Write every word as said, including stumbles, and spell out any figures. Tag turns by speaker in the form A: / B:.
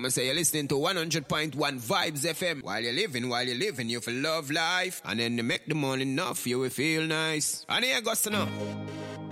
A: I'ma say you're listening to one hundred point one Vibes F M. While you're living, while you're living, you feel love life. And then you make the money enough, you will feel nice. And here goes to know.